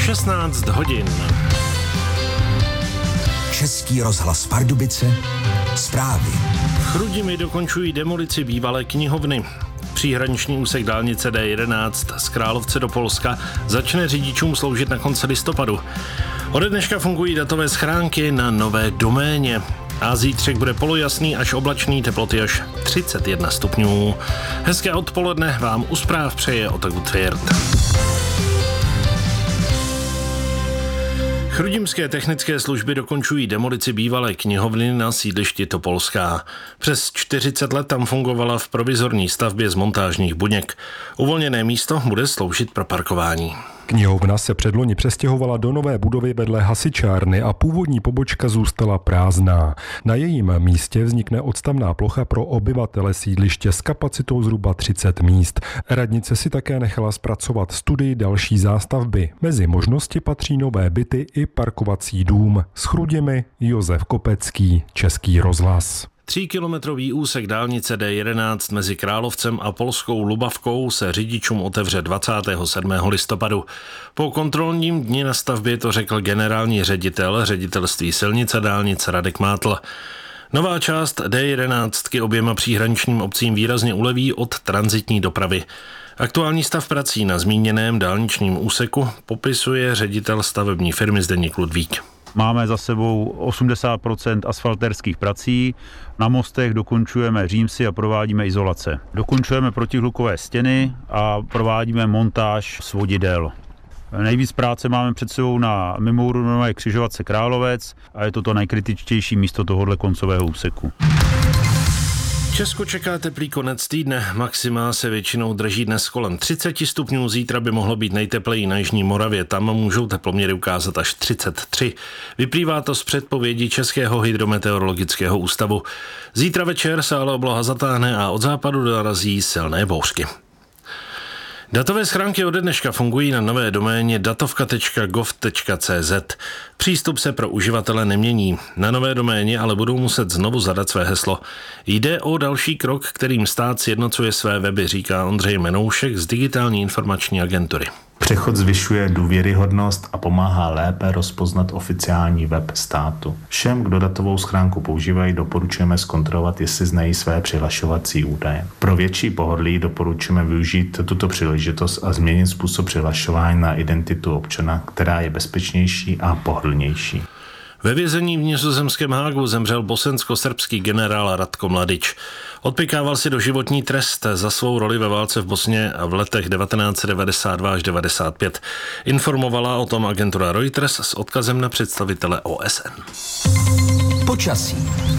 16 hodin. Český rozhlas Pardubice, zprávy. V Chrudimi dokončují demolici bývalé knihovny. Příhraniční úsek dálnice D11 z Královce do Polska začne řidičům sloužit na konci listopadu. Ode dneška fungují datové schránky na nové doméně. A zítřek bude polojasný až oblačný, teploty až 31 stupňů. Hezké odpoledne vám u zpráv přeje Otaku Tvěrt. Chrudimské technické služby dokončují demolici bývalé knihovny na sídlišti Topolská. Přes 40 let tam fungovala v provizorní stavbě z montážních buněk. Uvolněné místo bude sloužit pro parkování. Knihovna se předloni přestěhovala do nové budovy vedle hasičárny a původní pobočka zůstala prázdná. Na jejím místě vznikne odstavná plocha pro obyvatele sídliště s kapacitou zhruba 30 míst. Radnice si také nechala zpracovat studii další zástavby. Mezi možnosti patří nové byty i parkovací dům. S Chrudimi Josef Kopecký, Český rozhlas. 3kilometrový úsek dálnice D11 mezi Královcem a polskou Lubavkou se řidičům otevře 27. listopadu. Po kontrolním dni na stavbě to řekl generální ředitel ředitelství silnic a dálnic Radek Mátl. Nová část D11 oběma příhraničním obcím výrazně uleví od tranzitní dopravy. Aktuální stav prací na zmíněném dálničním úseku popisuje ředitel stavební firmy Zdeněk Ludvík. Máme za sebou 80% asfaltérských prací, na mostech dokončujeme římsy a provádíme izolace. Dokončujeme protihlukové stěny a provádíme montáž svodidel. Nejvíc práce máme před sebou na mimoúrovňové křižovatce Královec a je to nejkritičtější místo tohohle koncového úseku. Česko čeká teplý konec týdne, maxima se většinou drží dnes kolem 30 stupňů, zítra by mohlo být nejtepleji na jižní Moravě, tam můžou teploměry ukázat až 33. Vyplývá to z předpovědi Českého hydrometeorologického ústavu. Zítra večer se ale obloha zatáhne a od západu dorazí silné bouřky. Datové schránky ode dneška fungují na nové doméně datovka.gov.cz. Přístup se pro uživatele nemění. Na nové doméně ale budou muset znovu zadat své heslo. Jde o další krok, kterým stát sjednocuje své weby, říká Ondřej Menoušek z Digitální informační agentury. Přechod zvyšuje důvěryhodnost a pomáhá lépe rozpoznat oficiální web státu. Všem, kdo datovou schránku používají, doporučujeme zkontrolovat, jestli znají své přihlašovací údaje. Pro větší pohodlí doporučujeme využít tuto příležitost a změnit způsob přihlašování na identitu občana, která je bezpečnější a pohodlnější. Ve vězení v nizozemském Hágu zemřel bosensko-srbský generál Ratko Mladič. Odpykával si doživotní trest za svou roli ve válce v Bosně v letech 1992 až 1995. Informovala o tom agentura Reuters s odkazem na představitele OSN. Počasí.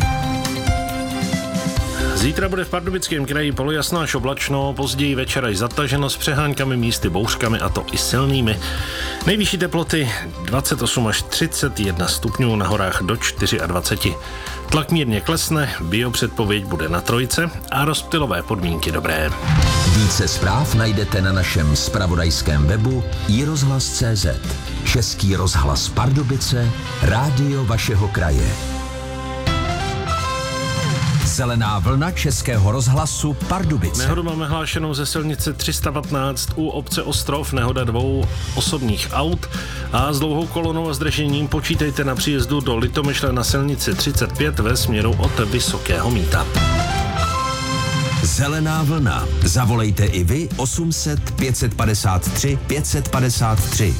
Zítra bude v Pardubickém kraji polojasno až oblačno, později večer až zataženo s přehánkami, místy bouřkami, a to i silnými. Nejvyšší teploty 28 až 31 stupňů, na horách do 24. Tlak mírně klesne, biopředpověď bude na 3 a rozptylové podmínky dobré. Více zpráv najdete na našem zpravodajském webu iRozhlas.cz. Český rozhlas Pardubice, rádio vašeho kraje. Zelená vlna Českého rozhlasu Pardubice. Nehodu máme hlášenou ze silnice 315 u obce Ostrov, nehoda 2 osobních aut a s dlouhou kolonou a zdržením počítejte na příjezdu do Litomyšle na silnici 35 ve směru od Vysokého Mýta. Zelená vlna. Zavolejte i vy 800 553 553.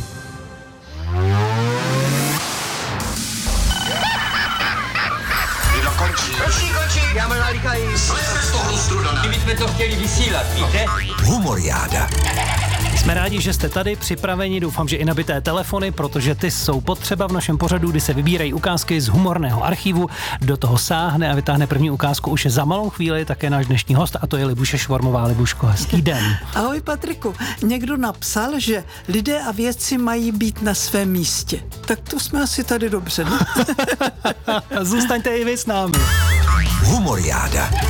Končí, já mám nalíkají. Slezte z toho strudana. My jsme to chtěli vysílat, víte? Humoriáda. Jsme rádi, že jste tady připraveni, doufám, že i nabité telefony, protože ty jsou potřeba v našem pořadu, kdy se vybírají ukázky z humorného archivu. Do toho sáhne a vytáhne první ukázku už za malou chvíli také náš dnešní host, a to je Libuše Švormová. Libuško, hezký den. Ahoj Patriku, někdo napsal, že lidé a věci mají být na svém místě. Tak to jsme asi tady dobře, ne? Zůstaňte i vy s námi. Humoriáda.